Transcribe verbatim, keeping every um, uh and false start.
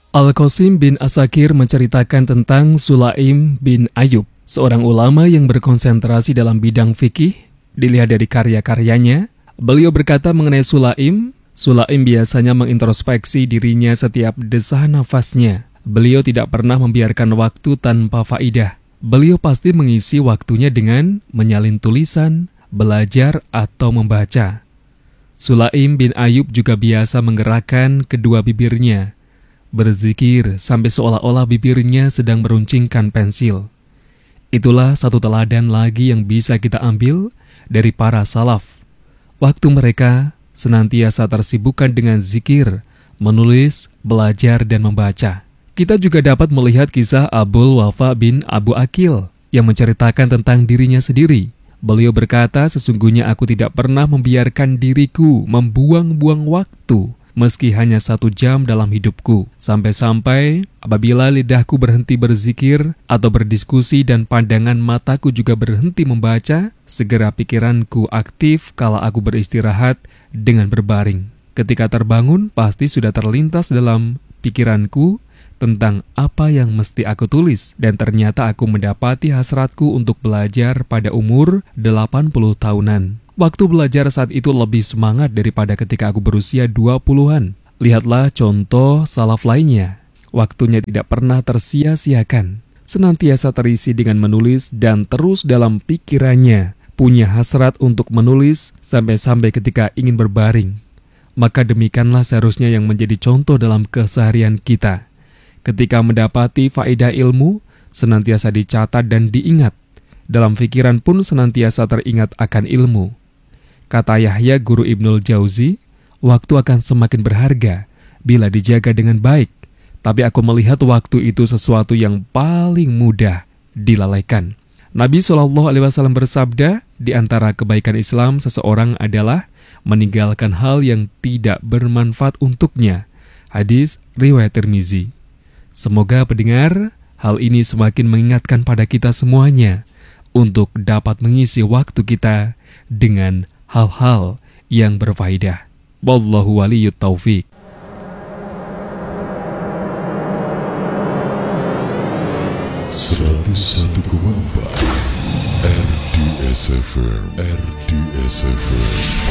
Al-Qasim bin Asakir menceritakan tentang Sulaim bin Ayub, seorang ulama yang berkonsentrasi dalam bidang fikih. Dilihat dari karya-karyanya, beliau berkata mengenai Sulaim, Sulaim biasanya mengintrospeksi dirinya setiap desah nafasnya. Beliau tidak pernah membiarkan waktu tanpa faidah. Beliau pasti mengisi waktunya dengan menyalin tulisan, belajar, atau membaca. Sulaim bin Ayub juga biasa menggerakkan kedua bibirnya, berzikir sampai seolah-olah bibirnya sedang meruncingkan pensil. Itulah satu teladan lagi yang bisa kita ambil dari para salaf. Waktu mereka senantiasa tersibukkan dengan zikir, menulis, belajar, dan membaca. Kita juga dapat melihat kisah Abul Wafa bin Abu Akil yang menceritakan tentang dirinya sendiri. Beliau berkata, sesungguhnya aku tidak pernah membiarkan diriku membuang-buang waktu, meski hanya satu jam dalam hidupku. Sampai-sampai apabila lidahku berhenti berzikir atau berdiskusi dan pandangan mataku juga berhenti membaca, segera pikiranku aktif kala aku beristirahat dengan berbaring. Ketika terbangun, pasti sudah terlintas dalam pikiranku tentang apa yang mesti aku tulis, dan ternyata aku mendapati hasratku untuk belajar pada umur delapan puluh tahunan. Waktu belajar saat itu lebih semangat daripada ketika aku berusia dua puluhan. Lihatlah contoh salaf lainnya. Waktunya tidak pernah tersia-siakan. Senantiasa terisi dengan menulis dan terus dalam pikirannya punya hasrat untuk menulis sampai-sampai ketika ingin berbaring. Maka demikianlah seharusnya yang menjadi contoh dalam keseharian kita. Ketika mendapati faedah ilmu, senantiasa dicatat dan diingat. Dalam pikiran pun senantiasa teringat akan ilmu. Kata Yahya, guru Ibnul Jauzi, waktu akan semakin berharga bila dijaga dengan baik. Tapi aku melihat waktu itu sesuatu yang paling mudah dilalaikan. Nabi shallallahu alaihi wasallam bersabda, di antara kebaikan Islam seseorang adalah meninggalkan hal yang tidak bermanfaat untuknya. Hadis riwayat Tirmizi. Semoga pendengar, hal ini semakin mengingatkan pada kita semuanya untuk dapat mengisi waktu kita dengan hal-hal yang berfaedah. Wallahu waliyyut taufiq. seratus satu koma empat R D S F M R D S F M